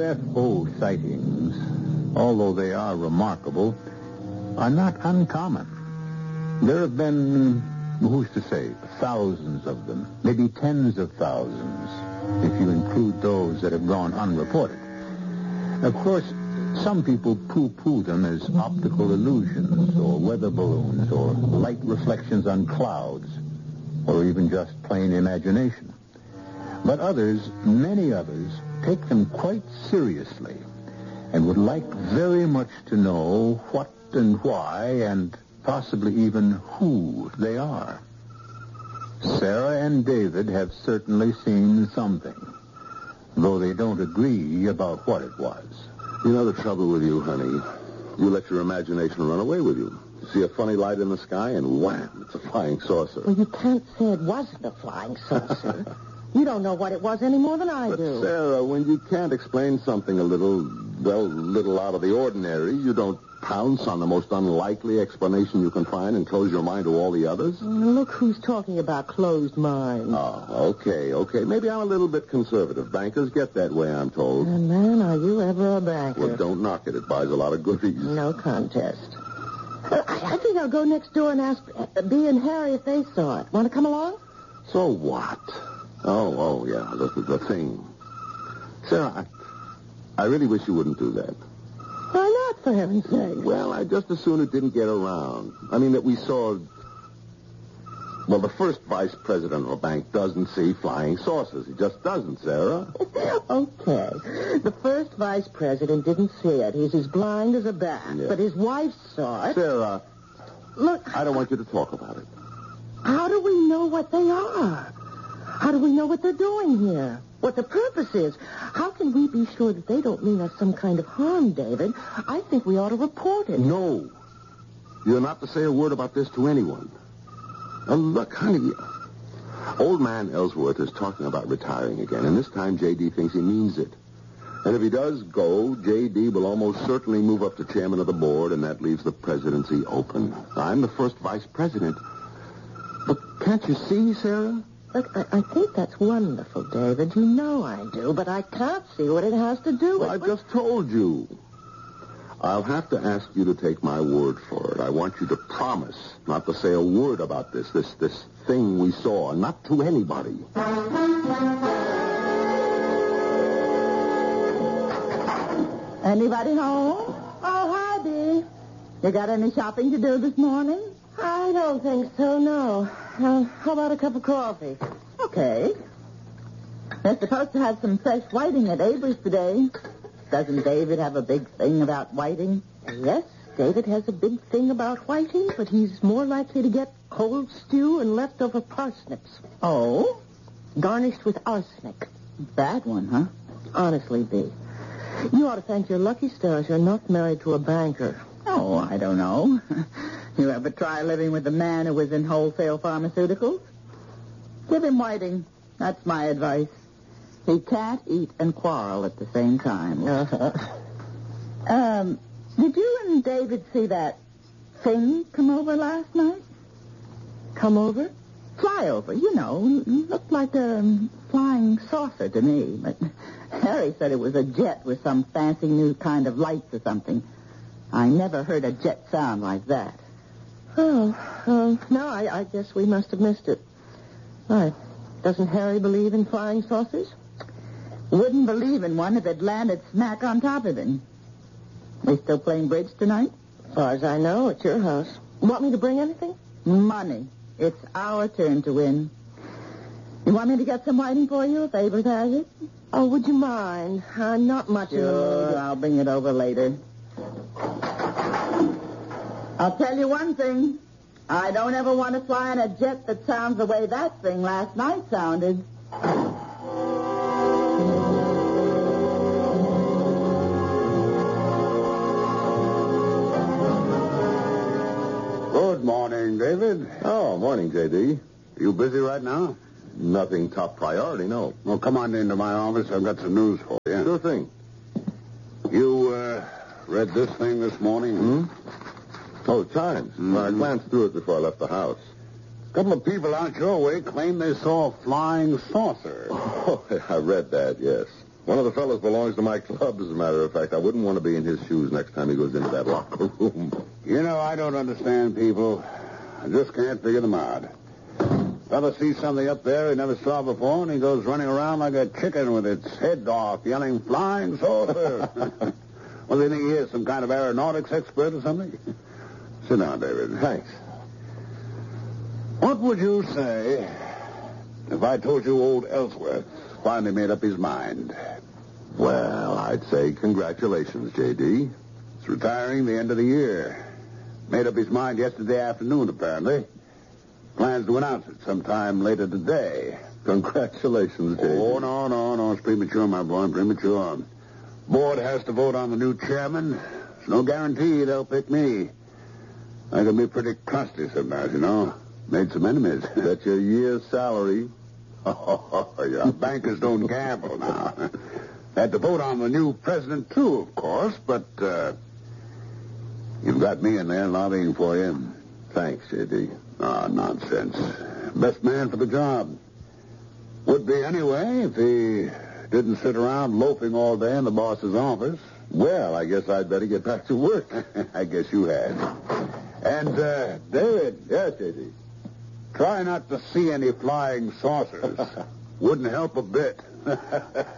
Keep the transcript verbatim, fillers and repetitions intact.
F O sightings, although they are remarkable, are not uncommon. There have been, who's to say, thousands of them, maybe tens of thousands, if you include those that have gone unreported. Of course, some people poo-poo them as optical illusions or weather balloons or light reflections on clouds or even just plain imagination. But others, many others, take them quite seriously and would like very much to know what and why and possibly even who they are. Sarah and David have certainly seen something, though they don't agree about what it was. You know the trouble with you, honey. You let your imagination run away with you. You see a funny light in the sky, and wham, it's a flying saucer. Well, you can't say it wasn't a flying saucer. You don't know what it was any more than I but do. Sarah, when you can't explain something a little, well, little out of the ordinary, you don't pounce on the most unlikely explanation you can find and close your mind to all the others? Look who's talking about closed minds. Oh, okay, okay. Maybe I'm a little bit conservative. Bankers get that way, I'm told. And man, are you ever a banker? Well, don't knock it. It buys a lot of goodies. No contest. Uh, I, I think I'll go next door and ask uh, Bea and Harry if they saw it. Want to come along? So what? Oh, oh, yeah, the, the, the thing. Sarah, I, I really wish you wouldn't do that. Why not, for heaven's sake? Well, I just as soon it didn't get around. I mean, that we saw... Well, the first vice president of a bank doesn't see flying saucers. He just doesn't, Sarah. Okay. The first vice president didn't see it. He's as blind as a bat. Yeah. But his wife saw it. Sarah, Look... I don't want you to talk about it. How do we know what they are? How do we know what they're doing here? What the purpose is? How can we be sure that they don't mean us some kind of harm, David? I think we ought to report it. No. You're not to say a word about this to anyone. Now, look, honey, old man Ellsworth is talking about retiring again, and this time J D thinks he means it. And if he does go, J D will almost certainly move up to chairman of the board, and that leaves the presidency open. I'm the first vice president. But can't you see, Sarah? Look, I, I think that's wonderful, David. You know I do, but I can't see what it has to do with... Well, I've just told you. I'll have to ask you to take my word for it. I want you to promise not to say a word about this, this, this thing we saw, not to anybody. Anybody home? Oh, hi, Bea. You got any shopping to do this morning? I don't think so, no. Uh, how about a cup of coffee? Okay. They're supposed to have some fresh whiting at Avery's today. Doesn't David have a big thing about whiting? Yes, David has a big thing about whiting, but he's more likely to get cold stew and leftover parsnips. Oh? Garnished with arsenic. Bad one, huh? Honestly, Bea, you ought to thank your lucky stars you're not married to a banker. Oh, I don't know. You ever try living with a man who was in wholesale pharmaceuticals? Give him whiting. That's my advice. He can't eat and quarrel at the same time. Uh-huh. Um, did you and David see that thing come over last night? Come over? Fly over, you know. Looked like a flying saucer to me. But Harry said it was a jet with some fancy new kind of lights or something. I never heard a jet sound like that. Oh, uh, no, I, I guess we must have missed it. Why, doesn't Harry believe in flying saucers? Wouldn't believe in one if it landed smack on top of him. We still playing bridge tonight? As far as I know, at your house. Want me to bring anything? Money. It's our turn to win. You want me to get some whiting for you if Avery has it? Oh, would you mind? I'm not much in the Sure, mood. I'll bring it over later. I'll tell you one thing. I don't ever want to fly in a jet that sounds the way that thing last night sounded. Good morning, David. Oh, morning, J D. You busy right now? Nothing top priority, no. Well, come on into my office. I've got some news for you. Sure thing. You, uh, read this thing this morning? Hmm? Oh, Times. Mm-hmm. I glanced through it before I left the house. A couple of people out your way claim they saw a flying saucer. Oh, I read that, yes. One of the fellows belongs to my club, as a matter of fact. I wouldn't want to be in his shoes next time he goes into that locker room. You know, I don't understand people. I just can't figure them out. Fella sees something up there he never saw before, and he goes running around like a chicken with its head off, yelling, "Flying saucer!" Well, do you think he is some kind of aeronautics expert or something? Sit down, David. Thanks. What would you say if I told you old Ellsworth finally made up his mind? Well, I'd say congratulations, J D. He's retiring the end of the year. Made up his mind yesterday afternoon, apparently. Plans to announce it sometime later today. Congratulations, J D. Oh, no, no, no. It's premature, my boy. Premature. Board has to vote on the new chairman. There's no guarantee they'll pick me. I can be pretty crusty sometimes, you know. Made some enemies. That's your year's salary. Oh, yeah. Bankers don't gamble now. Had to vote on the new president, too, of course, but uh, you've got me in there lobbying for you. Thanks, J D. Ah, nonsense. Best man for the job. Would be anyway if he didn't sit around loafing all day in the boss's office. Well, I guess I'd better get back to work. I guess you had. And, uh, David. Yes, J D. Try not to see any flying saucers. Wouldn't help a bit.